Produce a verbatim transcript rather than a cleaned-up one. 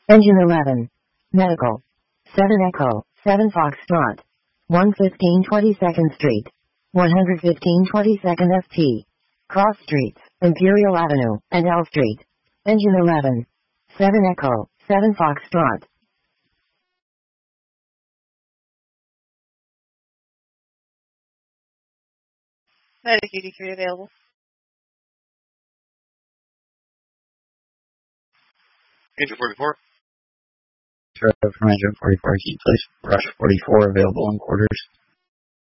Engine eleven. Medical. seven Echo, seven Foxtrot. one fifteen twenty-second Street. one fifteen twenty-second F T. Cross Streets, Imperial Avenue, and L Street. Engine eleven. seven Echo, seven Foxtrot. Medic eighty-three available. Engine forty-four. Trevor from Engine forty-four, keep place. Rush forty-four available in quarters.